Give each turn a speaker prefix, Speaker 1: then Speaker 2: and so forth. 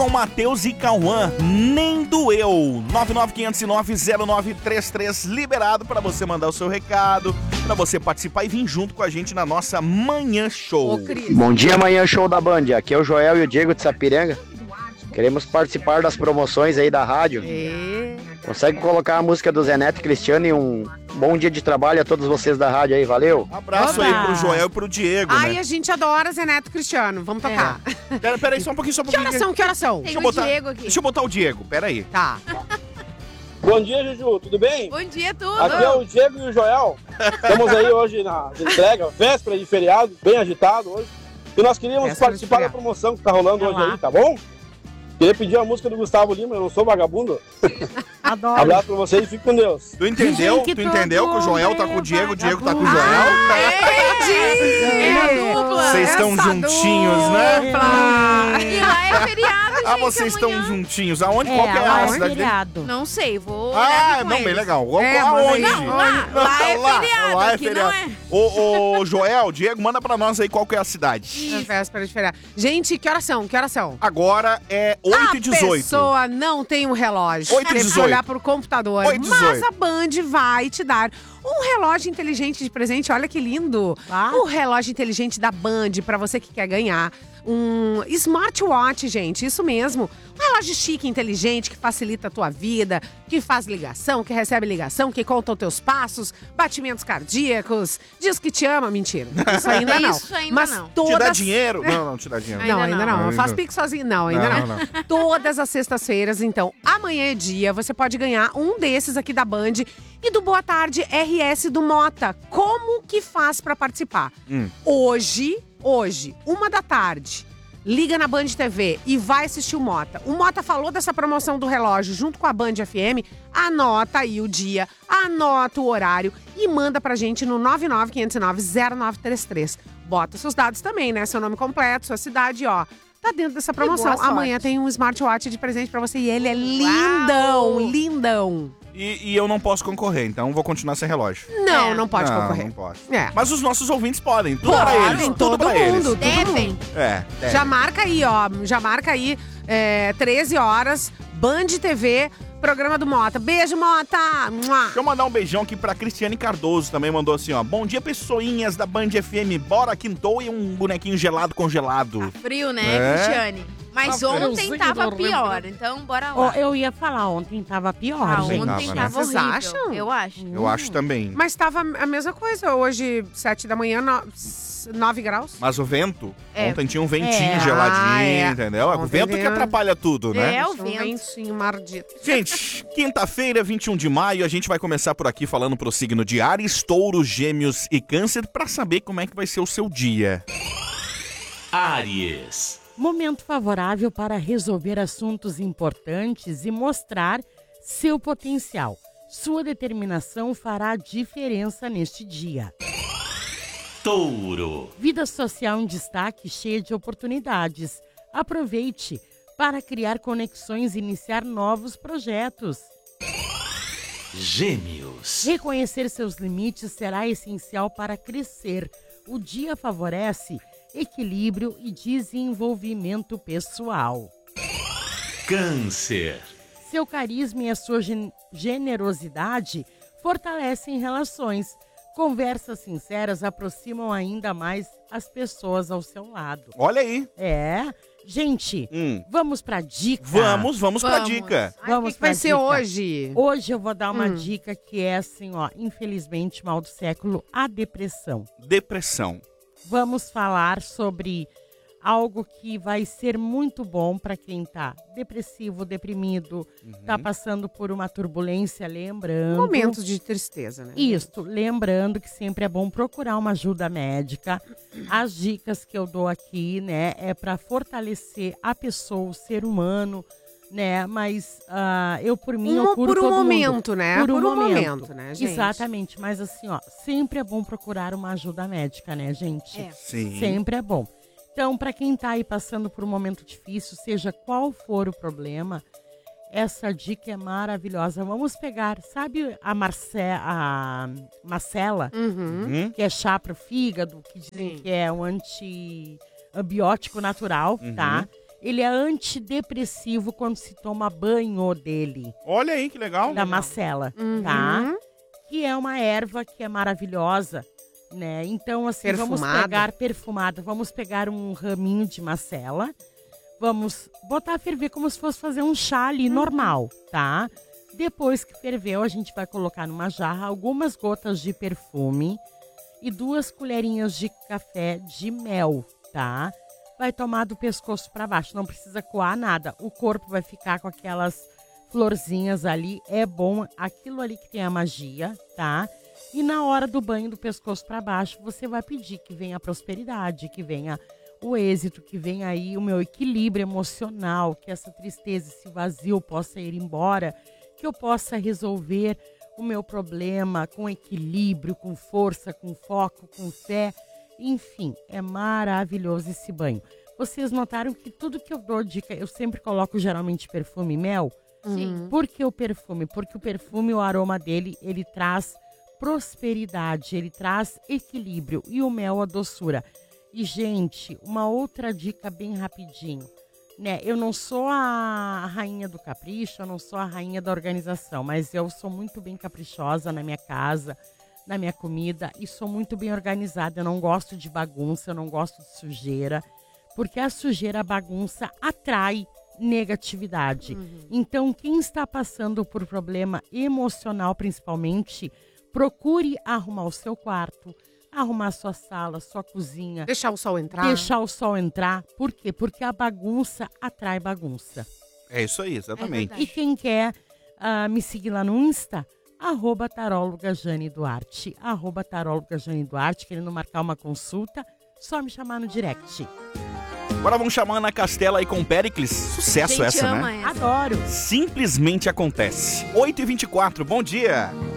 Speaker 1: Matheus e Cauã, nem doeu. 995090933, liberado para você mandar o seu recado, para você participar e vir junto com a gente na nossa Manhã Show.
Speaker 2: Bom dia, Manhã Show da Band. Aqui é o Joel e o Diego de Sapiranga. Queremos participar das promoções aí da rádio. Consegue colocar a música do Zé Neto e Cristiano e um bom dia de trabalho a todos vocês da rádio aí, valeu?
Speaker 1: Abraço aí pro Joel e pro Diego,
Speaker 3: Ai,
Speaker 1: né?
Speaker 3: a gente adora Zé Neto e Cristiano, vamos tocar.
Speaker 1: Peraí, só um pouquinho,
Speaker 3: Que horas são?
Speaker 1: Deixa eu botar o Diego, peraí.
Speaker 3: Tá.
Speaker 4: Bom dia, Juju, tudo bem?
Speaker 5: Bom dia, tudo.
Speaker 4: Aqui é o Diego e o Joel. Estamos aí hoje na entrega, véspera de feriado, bem agitado hoje. E nós queríamos participar da promoção que tá rolando hoje aí, tá bom? Queria pedir a música do Gustavo Lima, eu não sou vagabundo.
Speaker 6: Adoro.
Speaker 4: Abraço pra vocês e fique com Deus.
Speaker 1: Tu entendeu? Tu entendeu que o Joel tá com o Diego tá com o Joel?
Speaker 5: É dupla.
Speaker 1: Vocês estão juntinhos, né?
Speaker 5: E lá é feriado, gente.
Speaker 1: Ah, vocês estão juntinhos. Aonde? Qual que é
Speaker 6: lá
Speaker 1: a
Speaker 6: é
Speaker 1: cidade dele?
Speaker 6: feriado.
Speaker 5: Não sei, vou
Speaker 1: Ah, não, bem legal. Aonde?
Speaker 5: Não, lá é feriado,
Speaker 1: Lá é
Speaker 5: aqui
Speaker 1: feriado.
Speaker 5: não é.
Speaker 1: Ô, Joel, Diego, manda pra nós aí qual que é a cidade.
Speaker 3: Na véspera de feriado. Gente, que horas são?
Speaker 1: Agora é 8h18.
Speaker 3: A pessoa não tem um relógio.
Speaker 1: 8h18.
Speaker 3: Teve que olhar pro computador.
Speaker 1: 8h18.
Speaker 3: Mas a Band vai te dar um relógio inteligente de presente. Olha que lindo. O relógio inteligente da Band, pra você que quer ganhar. Um smartwatch, gente, isso mesmo. Um relógio chique, inteligente, que facilita a tua vida, que faz ligação, que recebe ligação, que conta os teus passos, batimentos cardíacos, diz que te ama. Mentira, isso ainda não.
Speaker 5: Isso ainda
Speaker 3: Mas
Speaker 5: não.
Speaker 3: todas...
Speaker 1: Te dá dinheiro? Não te dá dinheiro.
Speaker 3: Não,
Speaker 5: Ainda
Speaker 3: ainda
Speaker 5: não.
Speaker 3: não. Faz pix sozinho. Não, ainda não. Todas as sextas-feiras, então, amanhã é dia, você pode ganhar um desses aqui da Band e do Boa Tarde RS do Mota. Como que faz pra participar? Hoje, 1h da tarde, liga na Band TV e vai assistir o Mota. O Mota falou dessa promoção do relógio junto com a Band FM. Anota aí o dia, anota o horário e manda pra gente no 995090933. Bota seus dados também, né? Seu nome completo, sua cidade, ó. Tá dentro dessa promoção.
Speaker 5: boa
Speaker 3: Amanhã
Speaker 5: sorte.
Speaker 3: tem um smartwatch de presente pra você e ele é lindão, lindão.
Speaker 1: E eu não posso concorrer, então vou continuar sem relógio.
Speaker 3: Não pode concorrer.
Speaker 1: Não posso.
Speaker 3: É.
Speaker 1: Mas os nossos ouvintes podem. Tudo pra
Speaker 3: Podem,
Speaker 1: eles. Tudo
Speaker 3: todo
Speaker 1: pra eles.
Speaker 3: mundo.
Speaker 5: Devem.
Speaker 1: Deve.
Speaker 3: Já marca aí, ó. 13 horas, Band TV, programa do Mota. Beijo, Mota! Mua.
Speaker 1: Deixa eu mandar um beijão aqui pra Cristiane Cardoso, também mandou assim, ó. Bom dia, pessoinhas da Band FM. Bora, quintou e um bonequinho gelado congelado.
Speaker 5: Frio, né,
Speaker 1: É.
Speaker 5: Cristiane? Mas
Speaker 6: Tá
Speaker 5: ontem
Speaker 6: friozinho
Speaker 5: tava
Speaker 6: do
Speaker 5: pior, então bora
Speaker 6: Ó,
Speaker 5: lá.
Speaker 6: eu ia falar, ontem tava pior, gente.
Speaker 5: Ontem
Speaker 1: né?
Speaker 5: tava
Speaker 3: Vocês
Speaker 5: horrível.
Speaker 3: acham?
Speaker 5: Eu acho.
Speaker 1: Eu acho também.
Speaker 3: Mas tava a mesma coisa. Hoje, 7 da manhã, 9 graus.
Speaker 1: Mas o vento,
Speaker 5: É.
Speaker 1: ontem tinha um ventinho
Speaker 6: É.
Speaker 1: geladinho, entendeu? É o
Speaker 3: Ontem
Speaker 1: vento que
Speaker 3: veio-
Speaker 1: atrapalha tudo, né?
Speaker 5: É, o
Speaker 3: Um
Speaker 5: vento.
Speaker 3: ventinho mardito.
Speaker 1: Gente, quinta-feira, 21 de maio, a gente vai começar por aqui falando pro signo de Áries, Touro, Gêmeos e Câncer pra saber como é que vai ser o seu dia.
Speaker 7: Áries.
Speaker 6: Momento favorável para resolver assuntos importantes e mostrar seu potencial. Sua determinação fará diferença neste dia.
Speaker 7: Touro.
Speaker 6: Vida social em destaque, cheia de oportunidades. Aproveite para criar conexões e iniciar novos projetos.
Speaker 7: Gêmeos.
Speaker 6: Reconhecer seus limites será essencial para crescer. O dia favorece equilíbrio e desenvolvimento pessoal.
Speaker 7: Câncer.
Speaker 6: Seu carisma e a sua generosidade fortalecem relações. Conversas sinceras aproximam ainda mais as pessoas ao seu lado.
Speaker 1: Olha aí.
Speaker 6: Gente, vamos pra dica?
Speaker 1: Vamos pra dica.
Speaker 3: Ai, o que vai ser hoje?
Speaker 6: Hoje eu vou dar uma dica que é assim, ó, infelizmente, mal do século, a depressão.
Speaker 1: Depressão.
Speaker 6: Vamos falar sobre algo que vai ser muito bom para quem tá depressivo, deprimido, tá passando por uma turbulência, lembrando...
Speaker 3: Momentos de tristeza, né?
Speaker 6: Isso, lembrando que sempre é bom procurar uma ajuda médica. As dicas que eu dou aqui, né, é para fortalecer a pessoa, o ser humano, né, mas eu por mim eu curo
Speaker 3: por um
Speaker 6: todo
Speaker 3: momento,
Speaker 6: mundo.
Speaker 3: né? Por um momento, né, gente?
Speaker 6: Exatamente, mas assim, ó, sempre é bom procurar uma ajuda médica, né, gente?
Speaker 1: Sim.
Speaker 6: Sempre é bom. Então, para quem tá aí passando por um momento difícil, seja qual for o problema, essa dica é maravilhosa. Vamos pegar, sabe a Marcela, que é chá pro fígado, que dizem que é um antibiótico natural, tá? Ele é antidepressivo quando se toma banho dele.
Speaker 1: Olha aí, que legal.
Speaker 6: Da macela, tá? Que é uma erva que é maravilhosa, né? Então, assim, vamos pegar um raminho de macela, vamos botar a ferver como se fosse fazer um chá ali normal, tá? Depois que ferveu, a gente vai colocar numa jarra algumas gotas de perfume e 2 colherinhas de café de mel, tá? Vai tomar do pescoço para baixo, não precisa coar nada. O corpo vai ficar com aquelas florzinhas ali, é bom, aquilo ali que tem a magia, tá? E na hora do banho do pescoço para baixo, você vai pedir que venha a prosperidade, que venha o êxito, que venha aí o meu equilíbrio emocional, que essa tristeza, esse vazio possa ir embora, que eu possa resolver o meu problema com equilíbrio, com força, com foco, com fé. Enfim, é maravilhoso esse banho. Vocês notaram que tudo que eu dou dica, eu sempre coloco geralmente perfume e mel?
Speaker 5: Sim.
Speaker 6: Por que o perfume? Porque o perfume, o aroma dele, ele traz prosperidade, ele traz equilíbrio. E o mel, a doçura. E, gente, uma outra dica bem rapidinho. Né? Eu não sou a rainha do capricho, eu não sou a rainha da organização, mas eu sou muito bem caprichosa na minha casa, na minha comida, e sou muito bem organizada. Eu não gosto de bagunça, eu não gosto de sujeira, porque a sujeira, a bagunça atrai negatividade. Então, quem está passando por problema emocional, principalmente, procure arrumar o seu quarto, arrumar a sua sala, sua cozinha.
Speaker 3: Deixar o sol entrar.
Speaker 6: Deixar o sol entrar. Por quê? Porque a bagunça atrai bagunça.
Speaker 1: É isso aí, exatamente.
Speaker 6: E quem quer me seguir lá no Insta, @taróloga_Jane_Duarte. @taróloga_Jane_Duarte, querendo marcar uma consulta, só me chamar no direct.
Speaker 1: Agora vamos chamar Ana Castela aí com Péricles. Sucesso
Speaker 5: Gente,
Speaker 1: essa,
Speaker 5: ama
Speaker 1: né?
Speaker 5: essa.
Speaker 6: Adoro.
Speaker 1: Simplesmente acontece. 8h24, bom dia.